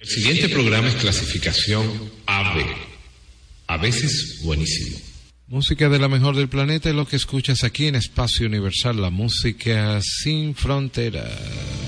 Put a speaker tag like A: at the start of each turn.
A: El siguiente programa es clasificación AB. A veces buenísimo.
B: Música de la mejor del planeta es lo que escuchas aquí en Espacio Universal, la música sin fronteras.